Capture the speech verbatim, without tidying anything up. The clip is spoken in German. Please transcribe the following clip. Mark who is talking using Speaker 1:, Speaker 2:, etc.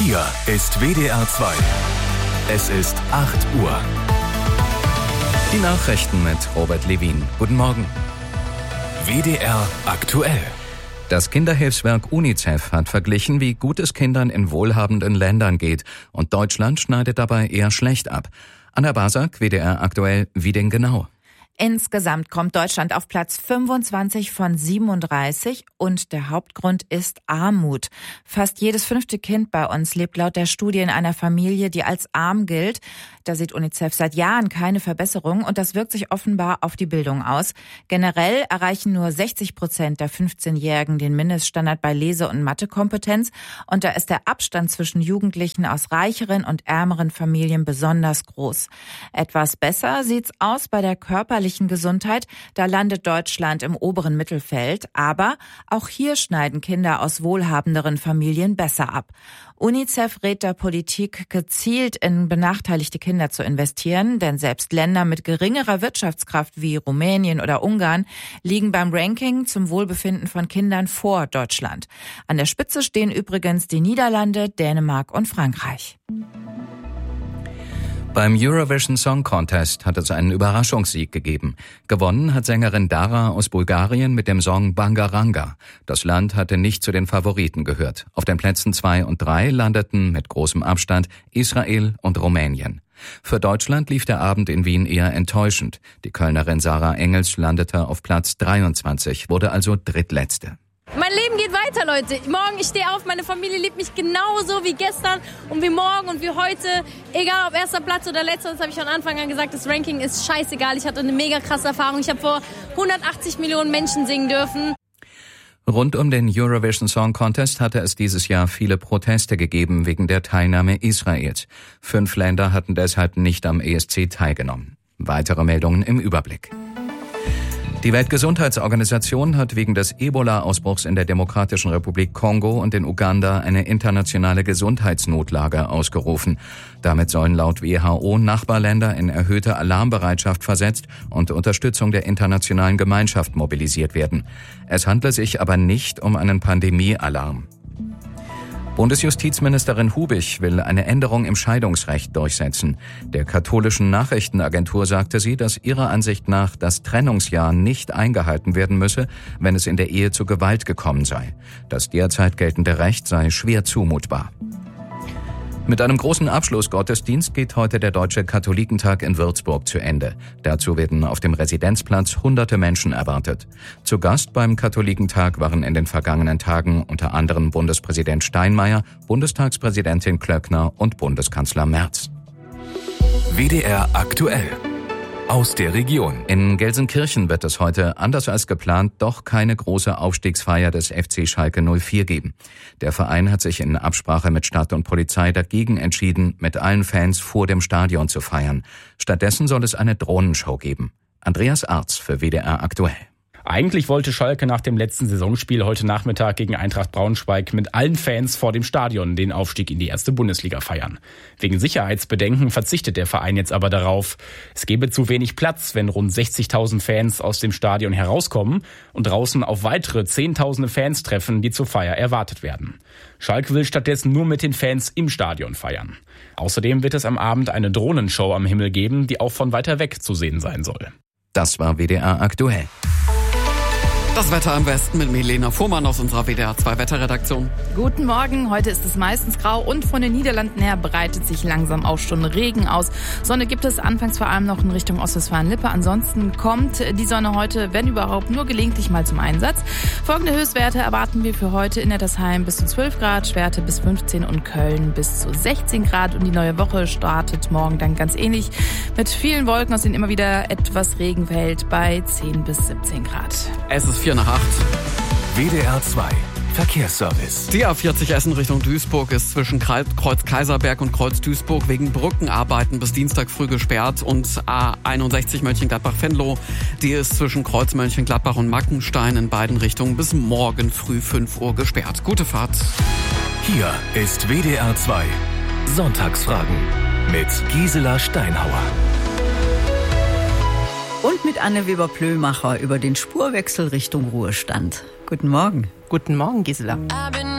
Speaker 1: Hier ist W D R zwei. Es ist acht Uhr.
Speaker 2: Die Nachrichten mit Robert Levin. Guten Morgen.
Speaker 1: W D R aktuell.
Speaker 2: Das Kinderhilfswerk UNICEF hat verglichen, wie gut es Kindern in wohlhabenden Ländern geht. Und Deutschland schneidet dabei eher schlecht ab. Anna Basak, W D R aktuell, wie denn genau?
Speaker 3: Insgesamt kommt Deutschland auf Platz fünfundzwanzig von siebenunddreißig und der Hauptgrund ist Armut. Fast jedes fünfte Kind bei uns lebt laut der Studie in einer Familie, die als arm gilt. Da sieht UNICEF seit Jahren keine Verbesserung und das wirkt sich offenbar auf die Bildung aus. Generell erreichen nur sechzig Prozent der fünfzehnjährigen den Mindeststandard bei Lese- und Mathekompetenz und da ist der Abstand zwischen Jugendlichen aus reicheren und ärmeren Familien besonders groß. Etwas besser sieht's aus bei der körperlichen Gesundheit, da landet Deutschland im oberen Mittelfeld, aber auch hier schneiden Kinder aus wohlhabenderen Familien besser ab. UNICEF rät der Politik, gezielt in benachteiligte Kinder zu investieren, denn selbst Länder mit geringerer Wirtschaftskraft wie Rumänien oder Ungarn liegen beim Ranking zum Wohlbefinden von Kindern vor Deutschland. An der Spitze stehen übrigens die Niederlande, Dänemark und Frankreich.
Speaker 2: Beim Eurovision Song Contest hat es einen Überraschungssieg gegeben. Gewonnen hat Sängerin Dara aus Bulgarien mit dem Song Bangaranga. Das Land hatte nicht zu den Favoriten gehört. Auf den Plätzen zwei und drei landeten mit großem Abstand Israel und Rumänien. Für Deutschland lief der Abend in Wien eher enttäuschend. Die Kölnerin Sarah Engels landete auf Platz dreiundzwanzig, wurde also drittletzte.
Speaker 4: Mein Leben geht weiter, Leute. Morgen, ich stehe auf, meine Familie liebt mich genauso wie gestern und wie morgen und wie heute. Egal ob erster Platz oder letzter, das habe ich von Anfang an gesagt, das Ranking ist scheißegal. Ich hatte eine mega krasse Erfahrung. Ich habe vor hundertachtzig Millionen Menschen singen dürfen.
Speaker 2: Rund um den Eurovision Song Contest hatte es dieses Jahr viele Proteste gegeben wegen der Teilnahme Israels. Fünf Länder hatten deshalb nicht am E S C teilgenommen. Weitere Meldungen im Überblick. Die Weltgesundheitsorganisation hat wegen des Ebola-Ausbruchs in der Demokratischen Republik Kongo und in Uganda eine internationale Gesundheitsnotlage ausgerufen. Damit sollen laut W H O Nachbarländer in erhöhte Alarmbereitschaft versetzt und Unterstützung der internationalen Gemeinschaft mobilisiert werden. Es handle sich aber nicht um einen Pandemie-Alarm. Bundesjustizministerin Hubich will eine Änderung im Scheidungsrecht durchsetzen. Der katholischen Nachrichtenagentur sagte sie, dass ihrer Ansicht nach das Trennungsjahr nicht eingehalten werden müsse, wenn es in der Ehe zu Gewalt gekommen sei. Das derzeit geltende Recht sei schwer zumutbar. Mit einem großen Abschlussgottesdienst geht heute der Deutsche Katholikentag in Würzburg zu Ende. Dazu werden auf dem Residenzplatz hunderte Menschen erwartet. Zu Gast beim Katholikentag waren in den vergangenen Tagen unter anderem Bundespräsident Steinmeier, Bundestagspräsidentin Klöckner und Bundeskanzler Merz.
Speaker 1: W D R aktuell. Aus der Region.
Speaker 2: In Gelsenkirchen wird es heute, anders als geplant, doch keine große Aufstiegsfeier des F C Schalke null vier geben. Der Verein hat sich in Absprache mit Stadt und Polizei dagegen entschieden, mit allen Fans vor dem Stadion zu feiern. Stattdessen soll es eine Drohnenshow geben. Andreas Arz für W D R aktuell.
Speaker 5: Eigentlich wollte Schalke nach dem letzten Saisonspiel heute Nachmittag gegen Eintracht Braunschweig mit allen Fans vor dem Stadion den Aufstieg in die erste Bundesliga feiern. Wegen Sicherheitsbedenken verzichtet der Verein jetzt aber darauf. Es gebe zu wenig Platz, wenn rund sechzigtausend Fans aus dem Stadion herauskommen und draußen auf weitere zehntausende Fans treffen, die zur Feier erwartet werden. Schalke will stattdessen nur mit den Fans im Stadion feiern. Außerdem wird es am Abend eine Drohnenshow am Himmel geben, die auch von weiter weg zu sehen sein soll.
Speaker 2: Das war W D R aktuell.
Speaker 6: Das Wetter im Westen mit Milena Fuhrmann aus unserer W D R zwei Wetterredaktion.
Speaker 7: Guten Morgen, heute ist es meistens grau und von den Niederlanden her breitet sich langsam auch schon Regen aus. Sonne gibt es anfangs vor allem noch in Richtung Ostwestfalen-Lippe. Ansonsten kommt die Sonne heute, wenn überhaupt, nur gelegentlich mal zum Einsatz. Folgende Höchstwerte erwarten wir für heute: in Nettersheim bis zu zwölf Grad, Schwerte bis fünfzehn und Köln bis zu sechzehn Grad. Und die neue Woche startet morgen dann ganz ähnlich mit vielen Wolken, aus denen immer wieder etwas Regen fällt, bei zehn bis siebzehn Grad.
Speaker 6: Es ist vier nach acht.
Speaker 1: W D R zwei Verkehrsservice.
Speaker 6: Die A vierzig Essen Richtung Duisburg ist zwischen Kreuz Kaiserberg und Kreuz Duisburg wegen Brückenarbeiten bis Dienstag früh gesperrt und A einundsechzig Mönchengladbach-Venlo, die ist zwischen Kreuz Mönchengladbach und Mackenstein in beiden Richtungen bis morgen früh fünf Uhr gesperrt. Gute Fahrt.
Speaker 1: Hier ist W D R zwei Sonntagsfragen mit Gisela Steinhauer.
Speaker 8: Und mit Anne Weber-Plömacher über den Spurwechsel Richtung Ruhestand. Guten Morgen.
Speaker 9: Guten Morgen, Gisela.
Speaker 10: I've been